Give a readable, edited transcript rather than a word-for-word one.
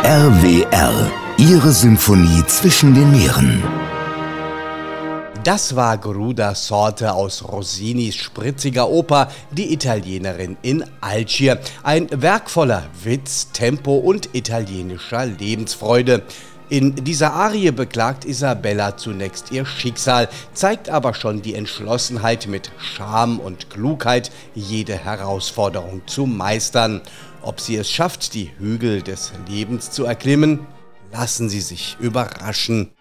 RWR, Ihre Symphonie zwischen den Meeren. Das war Gruda Sorte aus Rossinis spritziger Oper Die Italienerin in Algier. Ein Werk voller Witz, Tempo und italienischer Lebensfreude. In dieser Arie beklagt Isabella zunächst ihr Schicksal, zeigt aber schon die Entschlossenheit, mit Charme und Klugheit jede Herausforderung zu meistern. Ob sie es schafft, die Hügel des Lebens zu erklimmen? Lassen Sie sich überraschen.